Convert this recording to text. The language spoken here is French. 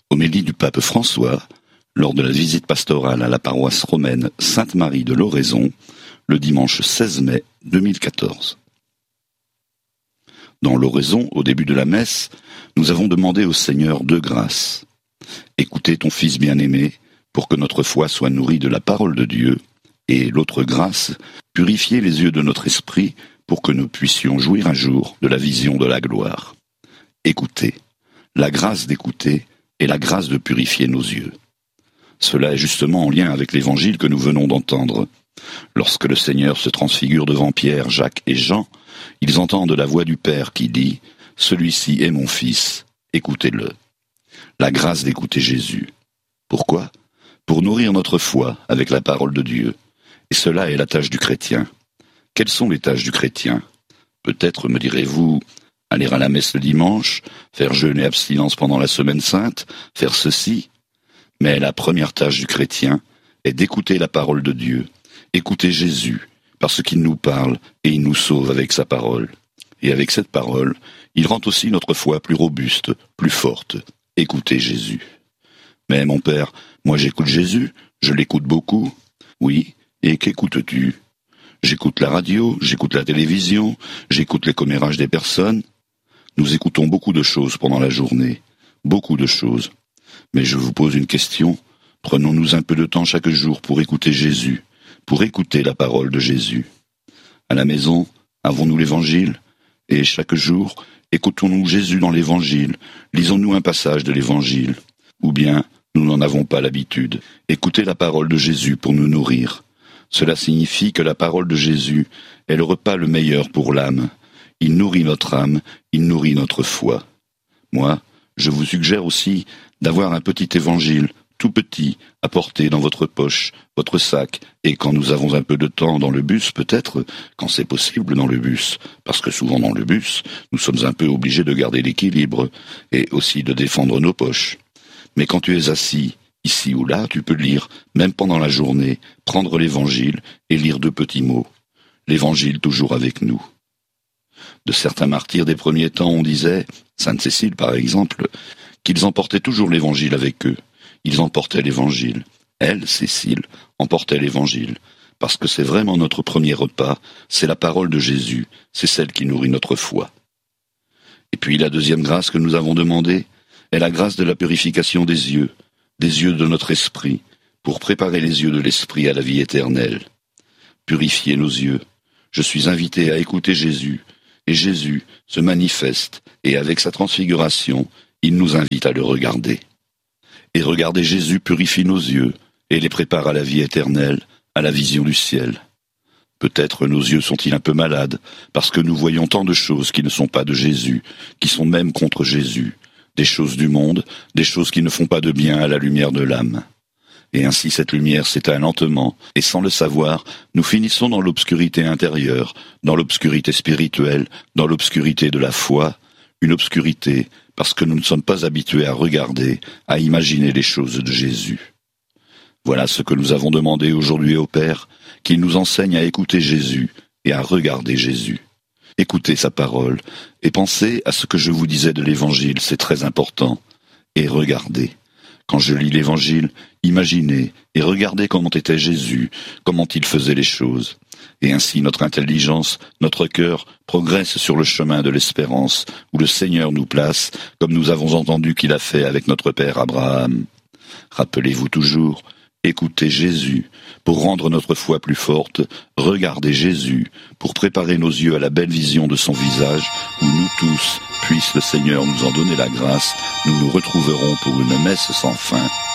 Homélie du pape François, lors de la visite pastorale à la paroisse romaine Sainte-Marie de l'Oraison, le dimanche 16 mai 2014. Dans l'Oraison, au début de la messe, nous avons demandé au Seigneur deux grâces. Écoutez ton Fils bien-aimé, pour que notre foi soit nourrie de la parole de Dieu, et l'autre grâce, purifier les yeux de notre esprit, pour que nous puissions jouir un jour de la vision de la gloire. Écoutez, la grâce d'écouter et la grâce de purifier nos yeux. Cela est justement en lien avec l'évangile que nous venons d'entendre. Lorsque le Seigneur se transfigure devant Pierre, Jacques et Jean, ils entendent la voix du Père qui dit « Celui-ci est mon Fils, écoutez-le ». La grâce d'écouter Jésus. Pourquoi ? Pour nourrir notre foi avec la parole de Dieu. Et cela est la tâche du chrétien. Quelles sont les tâches du chrétien ? Peut-être, me direz-vous, aller à la messe le dimanche, faire jeûne et abstinence pendant la semaine sainte, faire ceci. Mais la première tâche du chrétien est d'écouter la parole de Dieu, écouter Jésus, parce qu'il nous parle et il nous sauve avec sa parole. Et avec cette parole, il rend aussi notre foi plus robuste, plus forte. Écoutez Jésus. Mais mon père, moi j'écoute Jésus, je l'écoute beaucoup. Oui, et qu'écoutes-tu ? J'écoute la radio, j'écoute la télévision, j'écoute les commérages des personnes. Nous écoutons beaucoup de choses pendant la journée, beaucoup de choses. Mais je vous pose une question, prenons-nous un peu de temps chaque jour pour écouter Jésus, pour écouter la parole de Jésus. À la maison, avons-nous l'Évangile ? Et chaque jour, écoutons-nous Jésus dans l'Évangile, lisons-nous un passage de l'Évangile. Ou bien, nous n'en avons pas l'habitude. Écoutez la parole de Jésus pour nous nourrir. Cela signifie que la parole de Jésus est le repas le meilleur pour l'âme. Il nourrit notre âme, il nourrit notre foi. Moi, je vous suggère aussi d'avoir un petit évangile, tout petit, à porter dans votre poche, votre sac, et quand nous avons un peu de temps dans le bus, peut-être, quand c'est possible dans le bus, parce que souvent dans le bus, nous sommes un peu obligés de garder l'équilibre, et aussi de défendre nos poches. Mais quand tu es assis, ici ou là, tu peux lire, même pendant la journée, prendre l'Évangile et lire deux petits mots. L'Évangile toujours avec nous. De certains martyrs des premiers temps, on disait, Sainte Cécile par exemple, qu'ils emportaient toujours l'Évangile avec eux. Ils emportaient l'Évangile. Elle, Cécile, emportait l'Évangile. Parce que c'est vraiment notre premier repas, c'est la parole de Jésus, c'est celle qui nourrit notre foi. Et puis la deuxième grâce que nous avons demandée est la grâce de la purification des yeux de notre esprit, pour préparer les yeux de l'esprit à la vie éternelle. Purifier nos yeux. Je suis invité à écouter Jésus, et Jésus se manifeste, et avec sa transfiguration, il nous invite à le regarder. Et regarder Jésus purifie nos yeux, et les prépare à la vie éternelle, à la vision du ciel. Peut-être nos yeux sont-ils un peu malades, parce que nous voyons tant de choses qui ne sont pas de Jésus, qui sont même contre Jésus, des choses du monde, des choses qui ne font pas de bien à la lumière de l'âme. Et ainsi cette lumière s'éteint lentement, et sans le savoir, nous finissons dans l'obscurité intérieure, dans l'obscurité spirituelle, dans l'obscurité de la foi, une obscurité parce que nous ne sommes pas habitués à regarder, à imaginer les choses de Jésus. Voilà ce que nous avons demandé aujourd'hui au Père, qu'il nous enseigne à écouter Jésus et à regarder Jésus. Écoutez sa parole et pensez à ce que je vous disais de l'Évangile, c'est très important. Et regardez. Quand je lis l'Évangile, imaginez et regardez comment était Jésus, comment il faisait les choses. Et ainsi notre intelligence, notre cœur progresse sur le chemin de l'espérance où le Seigneur nous place, comme nous avons entendu qu'il a fait avec notre père Abraham. Rappelez-vous toujours, écoutez Jésus, pour rendre notre foi plus forte, regardez Jésus, pour préparer nos yeux à la belle vision de son visage, où nous tous, puisse le Seigneur nous en donner la grâce, nous nous retrouverons pour une messe sans fin.